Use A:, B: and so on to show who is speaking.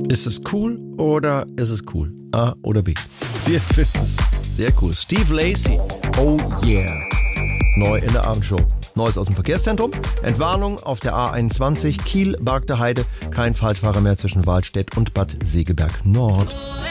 A: Ist es cool oder ist es cool? A oder B? Wir finden es sehr cool. Steve Lacy, oh yeah. Neu in der Abendshow. Neues aus dem Verkehrszentrum. Entwarnung auf der A21 Kiel-Bargter Heide. Kein Falschfahrer mehr zwischen Wahlstedt und Bad Segeberg Nord.